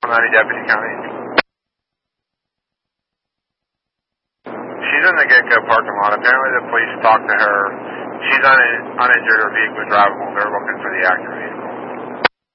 90 Deputy County. She's in the Get-Go parking lot. Apparently the police talked to her. She's uninjured. Her vehicle is drivable. They're looking for the active vehicle.